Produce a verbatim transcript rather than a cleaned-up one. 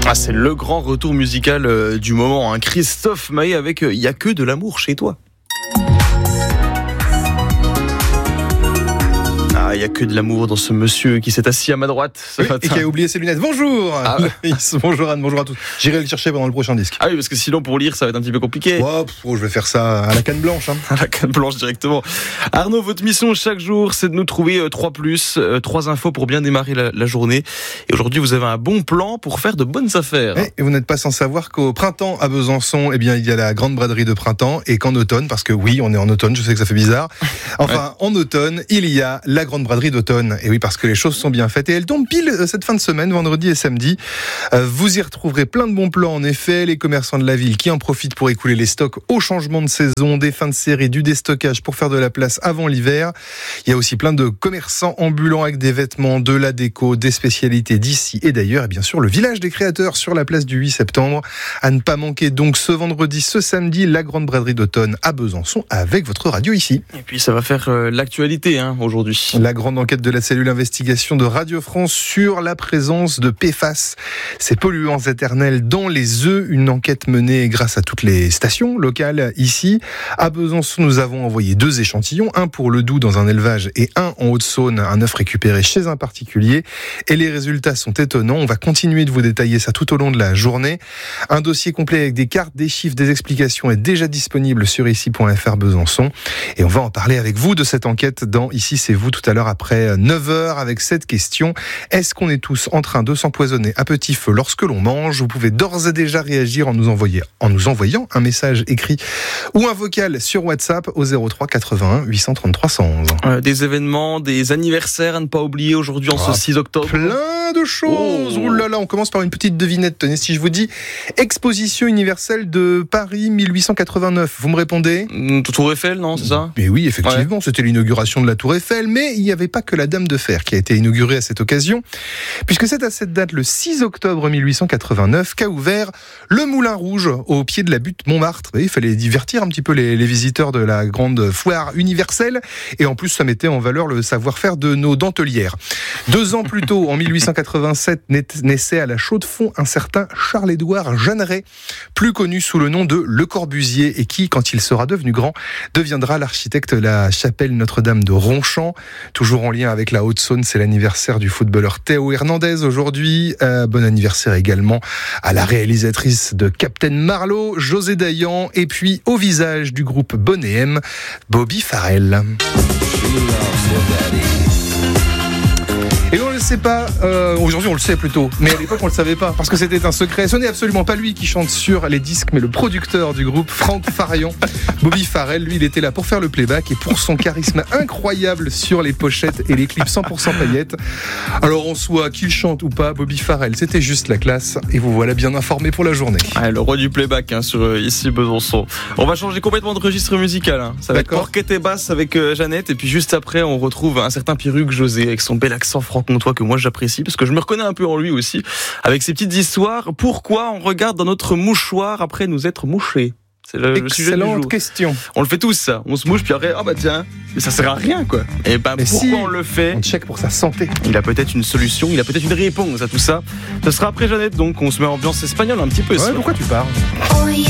Ah, c'est le grand retour musical euh, du moment, hein. Christophe Maé avec euh, « Y a que de l'amour chez toi ». Il n'y a que de l'amour dans ce monsieur qui s'est assis à ma droite ce oui, matin. Et qui a oublié ses lunettes. Bonjour ah. Bonjour Anne, bonjour à tous. J'irai le chercher pendant le prochain disque. Ah oui, parce que sinon pour lire ça va être un petit peu compliqué. Oh, pff, oh, je vais faire ça à la canne blanche. Hein. À la canne blanche directement. Arnaud, votre mission chaque jour, c'est de nous trouver euh, trois plus, euh, trois infos pour bien démarrer la, la journée. Et aujourd'hui, vous avez un bon plan pour faire de bonnes affaires. Et, et vous n'êtes pas sans savoir qu'au printemps à Besançon, eh bien, il y a la grande braderie de printemps, et qu'en automne, parce que oui, on est en automne, je sais que ça fait bizarre. Enfin, ouais. En automne, il y a la grande braderie d'automne. Et oui, parce que les choses sont bien faites. Et elles tombent pile cette fin de semaine, vendredi et samedi. Euh, vous y retrouverez plein de bons plans, en effet. Les commerçants de la ville qui en profitent pour écouler les stocks au changement de saison, des fins de série, du déstockage pour faire de la place avant l'hiver. Il y a aussi plein de commerçants ambulants avec des vêtements, de la déco, des spécialités d'ici et d'ailleurs. Et bien sûr, le village des créateurs sur la place du huit septembre. À ne pas manquer donc ce vendredi, ce samedi, la grande braderie d'automne à Besançon avec votre radio ici. Et puis ça va faire euh, l'actualité hein, aujourd'hui. La grande enquête de la cellule investigation de Radio France sur la présence de P F A S, ces polluants éternels dans les œufs. Une enquête menée grâce à toutes les stations locales ici. À Besançon, nous avons envoyé deux échantillons, un pour le Doubs dans un élevage et un en Haute-Saône, un œuf récupéré chez un particulier. Et les résultats sont étonnants. On va continuer de vous détailler ça tout au long de la journée. Un dossier complet avec des cartes, des chiffres, des explications est déjà disponible sur ici point f r Besançon. Et on va en parler avec vous de cette enquête dans Ici c'est vous tout à l'heure après neuf heures avec cette question. Est-ce qu'on est tous en train de s'empoisonner à petit feu lorsque l'on mange ? Vous pouvez d'ores et déjà réagir en nous, envoyer, en nous envoyant un message écrit ou un vocal sur WhatsApp au zéro trois quatre-vingt-un huit cent trente-trois cent onze. Euh, des événements, des anniversaires à ne pas oublier aujourd'hui en ah, ce six octobre. Plein de choses. Oh. Ouh là là, on commence par une petite devinette. Tenez, si je vous dis Exposition universelle de Paris mille huit cent quatre-vingt-neuf, vous me répondez ? Tour Eiffel, non, c'est ça ? Mais oui, effectivement, ouais. C'était l'inauguration de la Tour Eiffel, mais il n'y avait pas que la Dame de Fer qui a été inaugurée à cette occasion, puisque c'est à cette date, le six octobre mille huit cent quatre-vingt-neuf, qu'a ouvert le Moulin Rouge au pied de la butte Montmartre. Il fallait divertir un petit peu les, les visiteurs de la grande foire universelle, et en plus ça mettait en valeur le savoir-faire de nos dentelières. Deux ans plus tôt, en mille huit cent quatre-vingt-sept, naissait à la Chaux-de-Fonds un certain Charles-Édouard Jeanneret, plus connu sous le nom de Le Corbusier, et qui, quand il sera devenu grand, deviendra l'architecte de la chapelle Notre-Dame de Ronchamp. Toujours en lien avec la Haute-Saône, c'est l'anniversaire du footballeur Théo Hernandez aujourd'hui. Euh, bon anniversaire également à la réalisatrice de Captain Marlowe, José Dayan, et puis au visage du groupe Bonnet M, Bobby Farrell. Et on ne le sait pas, euh, aujourd'hui on le sait plutôt, mais à l'époque on ne le savait pas, parce que c'était un secret. Ce n'est absolument pas lui qui chante sur les disques, mais le producteur du groupe, Franck Farian. Bobby Farrell, lui, il était là pour faire le playback et pour son charisme incroyable sur les pochettes et les clips cent pour cent paillettes. Alors en soi, qu'il chante ou pas, Bobby Farrell, c'était juste la classe, et vous voilà bien informé pour la journée. Ah, le roi du playback hein, sur euh, Ici Besançon. On va changer complètement de registre musical. Hein. Ça va D'accord. être porquette et basse avec euh, Jeannette, et puis juste après on retrouve un certain Pierruc José avec son bel accent franc-comtois que moi j'apprécie parce que je me reconnais un peu en lui aussi, avec ses petites histoires. Pourquoi on regarde dans notre mouchoir après nous être mouchés ? C'est le, le sujet du jour. Question. On le fait tous ça. On se mouche puis après, ah oh bah tiens, mais ça sert à rien quoi. Et ben bah, pourquoi si on le fait ? On check pour sa santé. Il a peut-être une solution, il a peut-être une réponse à tout ça. Ce sera après Jeannette, donc on se met en ambiance espagnole un petit peu. Ouais, pourquoi tu parles ? Hoy